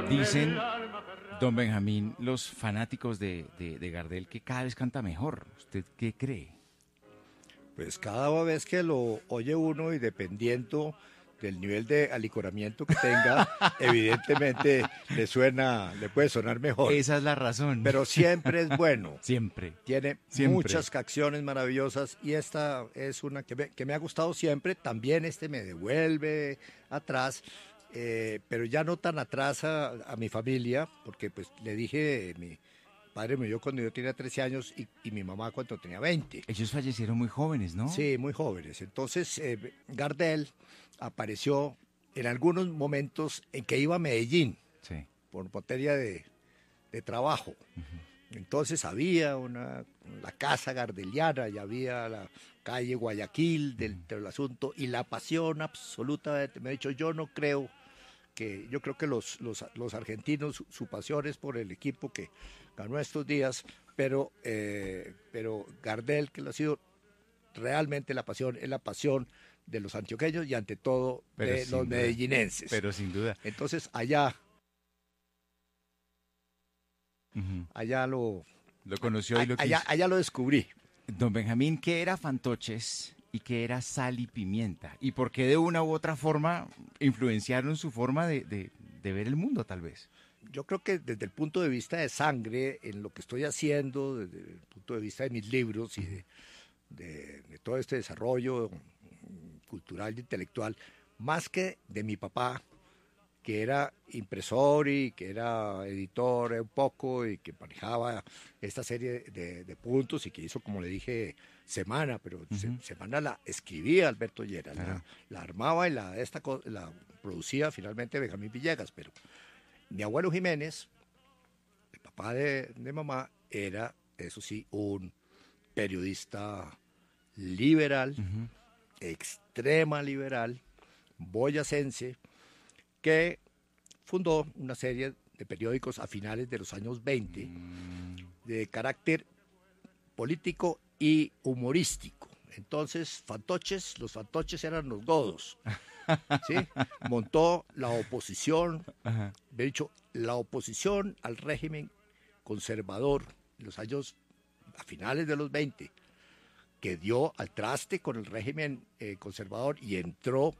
Dicen, don Benjamín, los fanáticos de Gardel que cada vez canta mejor. ¿Usted qué cree? Pues cada vez que lo oye uno y dependiendo del nivel de alicoramiento que tenga, evidentemente le puede sonar mejor. Esa es la razón. Pero siempre es bueno. Siempre. Tiene Siempre. muchas canciones maravillosas y esta es una que me ha gustado siempre. También me devuelve atrás, pero ya no tan atrás a mi familia, porque pues le dije, mi padre murió cuando yo tenía 13 años y mi mamá cuando tenía 20. Ellos fallecieron muy jóvenes, ¿no? Sí, muy jóvenes. Entonces, Gardel apareció en algunos momentos en que iba a Medellín, Sí. por materia de trabajo. Entonces había la casa gardeliana y había la calle Guayaquil del asunto y la pasión absolutamente. Me ha dicho, yo creo que los argentinos, su pasión es por el equipo que ganó estos días, pero Gardel, que ha sido realmente la pasión, es la pasión de los antioqueños y ante todo de los medellinenses. Pero sin duda. Entonces allá lo conoció y lo quiso. allá lo descubrí. Don Benjamín, ¿qué era Fantoches y qué era Sal y Pimienta? ¿Y por qué de una u otra forma influenciaron su forma de ver el mundo, tal vez? Yo creo que desde el punto de vista de sangre, en lo que estoy haciendo, desde el punto de vista de mis libros y de todo este desarrollo cultural e intelectual, más que de mi papá, que era impresor y que era editor un poco y que manejaba esta serie de puntos y que hizo, como le dije, Semana, pero Semana la escribía Alberto Lleras, la armaba y la producía finalmente Benjamín Villegas, pero mi abuelo Jiménez, el papá de mamá, era, eso sí, un periodista liberal, extrema liberal, boyacense, que fundó una serie de periódicos a finales de los años 20 de carácter político y humorístico. Entonces, los fantoches eran los godos. ¿Sí? Montó la oposición, de hecho, la oposición al régimen conservador en los años, a finales de los 20, que dio al traste con el régimen conservador y entró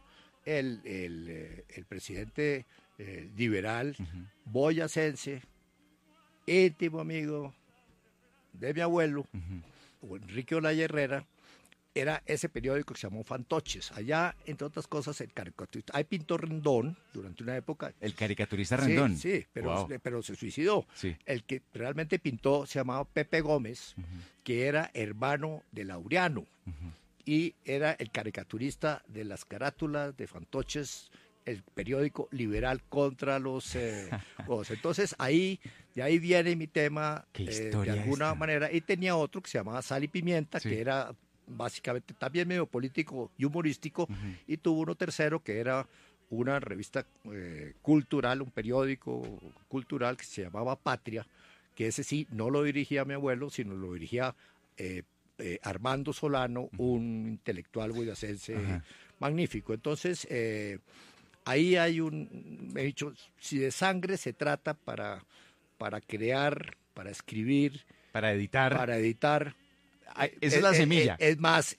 el presidente liberal boyacense, íntimo amigo de mi abuelo, Enrique Olaya Herrera. Era ese periódico que se llamó Fantoches. Allá, entre otras cosas, el caricaturista. Ahí pintó Rendón durante una época. El caricaturista Rendón. Sí, pero se suicidó. Sí. El que realmente pintó se llamaba Pepe Gómez, que era hermano de Laureano. Y era el caricaturista de las carátulas de Fantoches, el periódico liberal contra los cosas. Entonces, de ahí viene mi tema, de alguna manera. Y tenía otro que se llamaba Sal y Pimienta, que era básicamente también medio político y humorístico, y tuvo uno tercero que era una revista cultural, un periódico cultural que se llamaba Patria, que ese sí no lo dirigía mi abuelo, sino lo dirigía Armando Solano, un intelectual boyacense magnífico. Entonces, ahí hay he dicho, si de sangre se trata para crear, para escribir, para editar, esa es la semilla. Es más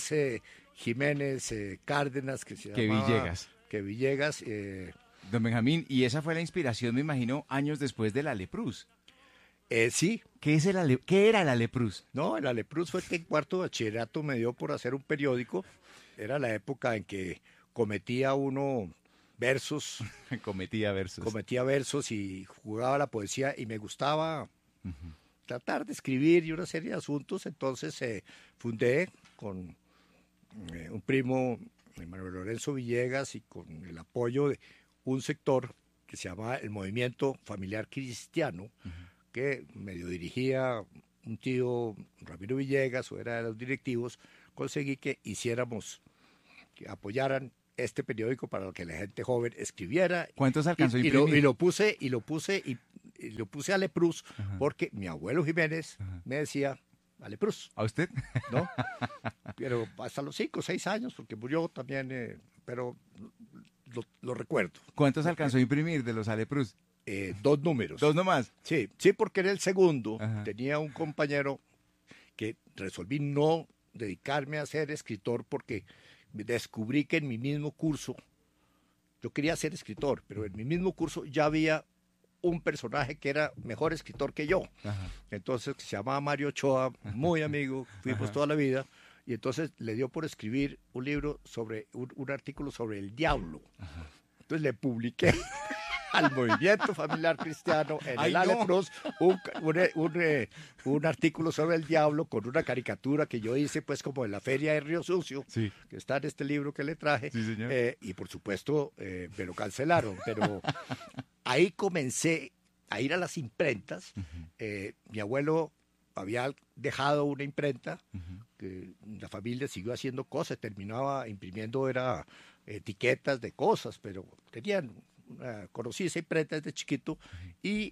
Jiménez Cárdenas que Villegas. Que Villegas. Don Benjamín, y esa fue la inspiración, me imagino, años después de la Alepruz. Sí. ¿Qué era la Alepruz? No, el Alepruz fue que en cuarto de bachillerato me dio por hacer un periódico. Era la época en que cometía uno versos. Cometía versos y jugaba la poesía y me gustaba tratar de escribir y una serie de asuntos. Entonces fundé con un primo, Manuel Lorenzo Villegas, y con el apoyo de un sector que se llamaba el Movimiento Familiar Cristiano, que medio dirigía un tío, Ramiro Villegas, o era de los directivos. Conseguí que que apoyaran este periódico para que la gente joven escribiera. ¿Cuántos alcanzó a imprimir? Y lo puse a Alepruz, porque mi abuelo Jiménez me decía Alepruz. ¿A usted? ¿No? Pero hasta los 5 o 6 años, porque murió también, pero lo recuerdo. ¿Cuántos alcanzó a imprimir de los Alepruz? 2 números. 2 nomás. Sí, sí, porque en el segundo Ajá. tenía un compañero que resolví no dedicarme a ser escritor porque descubrí que en mi mismo curso, yo quería ser escritor, pero en mi mismo curso ya había un personaje que era mejor escritor que yo. Ajá. Entonces, que se llamaba Mario Ochoa, muy amigo, fuimos Ajá. toda la vida, y entonces le dio por escribir un libro sobre, un artículo sobre el diablo. Entonces le publiqué al Movimiento Familiar Cristiano en ¡Ay, el no! Aleprus un artículo sobre el diablo con una caricatura que yo hice pues como en la Feria de Río Sucio, Sí. que está en este libro que le traje, Sí, señor. y por supuesto me lo cancelaron, pero ahí comencé a ir a las imprentas. Mi abuelo había dejado una imprenta, que la familia siguió haciendo cosas, terminaba imprimiendo era etiquetas de cosas, pero tenían, conocí esa imprenta desde chiquito y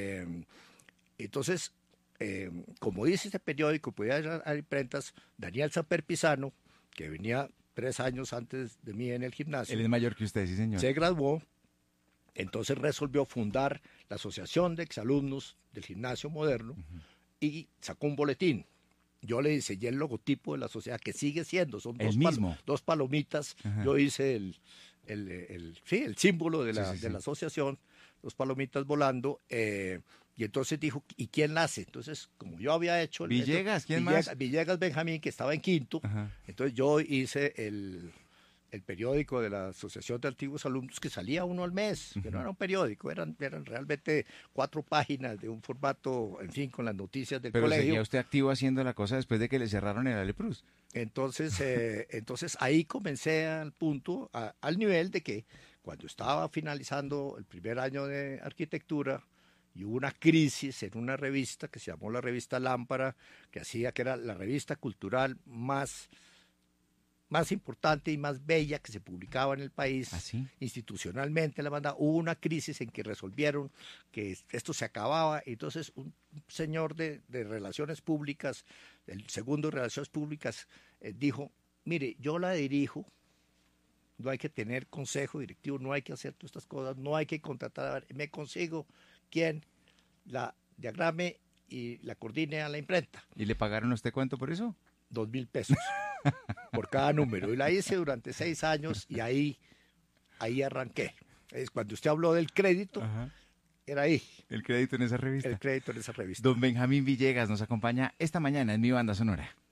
entonces, como dice ese periódico, podía ir a imprentas, Daniel Samper Pisano, que venía 3 años antes de mí en el gimnasio, Él es mayor que usted, sí, señor. se graduó, entonces resolvió fundar la Asociación de Exalumnos del Gimnasio Moderno y sacó un boletín. Yo le diseñé el logotipo de la sociedad, que sigue siendo, son El mismo. 2 palomitas. Ajá. Yo hice el símbolo de Sí, sí, de la sí. asociación, 2 palomitas volando, y entonces dijo, ¿y quién la hace? Entonces, como yo había hecho... Villegas, ¿quién más? Villegas Benjamín, que estaba en quinto, Ajá. entonces yo hice el periódico de la Asociación de Antiguos Alumnos, que salía uno al mes, que no era un periódico, eran realmente 4 páginas de un formato, en fin, con las noticias del Pero colegio. seguía usted activo haciendo la cosa después de que le cerraron el Aleprus. Entonces, entonces ahí comencé al punto, al nivel de que cuando estaba finalizando el primer año de arquitectura y hubo una crisis en una revista que se llamó la revista Lámpara, que era la revista cultural más importante y más bella que se publicaba en el país. ¿Ah, sí? Institucionalmente la banda, hubo una crisis en que resolvieron que esto se acababa, y entonces un señor de relaciones públicas, el segundo de relaciones públicas, dijo, mire, yo la dirijo, no hay que tener consejo directivo, no hay que hacer todas estas cosas, no hay que contratar, me consigo quien la diagrame y la coordine a la imprenta. ¿Y le pagaron a usted cuánto por eso? 2,000 pesos por cada número. Y la hice durante 6 años y ahí arranqué. Es cuando usted habló del crédito, Ajá. era ahí, El crédito en esa revista. el crédito en esa revista. Don Benjamín Villegas nos acompaña esta mañana en Mi Banda Sonora.